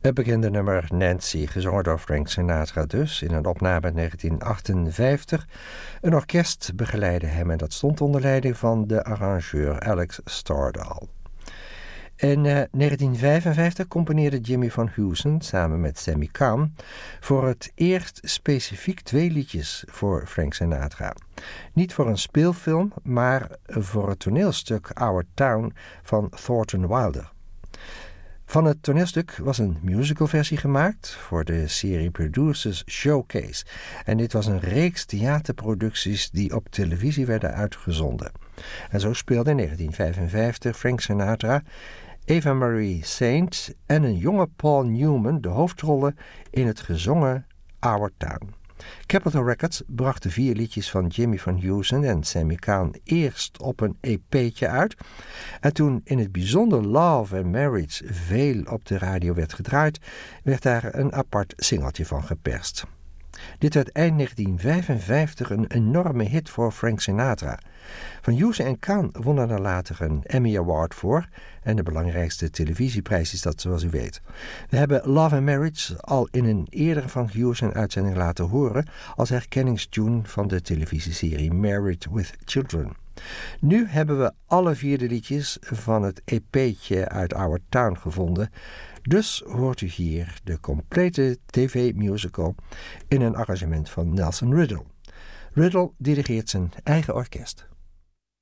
Het bekende nummer Nancy, gezongen door Frank Sinatra dus, in een opname uit 1958. Een orkest begeleidde hem en dat stond onder leiding van de arrangeur Alex Stordal. In 1955 componeerde Jimmy Van Heusen samen met Sammy Cahn voor het eerst specifiek 2 liedjes voor Frank Sinatra. Niet voor een speelfilm, maar voor het toneelstuk Our Town van Thornton Wilder. Van het toneelstuk was een musicalversie gemaakt voor de serie Producers Showcase. En dit was een reeks theaterproducties die op televisie werden uitgezonden. En zo speelde in 1955 Frank Sinatra, Eva Marie Saint en een jonge Paul Newman de hoofdrollen in het gezongen Our Town. Capitol Records bracht de 4 liedjes van Jimmy Van Heusen en Sammy Cahn eerst op een EP'tje uit. En toen in het bijzonder Love and Marriage veel op de radio werd gedraaid, werd daar een apart singeltje van geperst. Dit werd eind 1955 een enorme hit voor Frank Sinatra. Van Heusen en Cahn wonnen er later een Emmy Award voor. En de belangrijkste televisieprijs is dat, zoals u weet. We hebben Love and Marriage al in een eerdere Van Heusen-uitzending laten horen als herkenningstune van de televisieserie Married with Children. Nu hebben we alle 4 de liedjes van het EP'tje uit Our Town gevonden. Dus hoort u hier de complete tv-musical in een arrangement van Nelson Riddle. Riddle dirigeert zijn eigen orkest.